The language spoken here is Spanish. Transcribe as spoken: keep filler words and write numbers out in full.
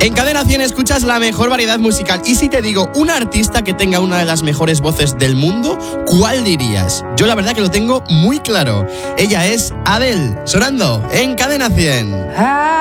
En Cadena cien escuchas la mejor variedad musical. Y si te digo un artista que tenga una de las mejores voces del mundo, ¿cuál dirías? Yo la verdad que lo tengo muy claro. Ella es Adele, sonando en Cadena cien.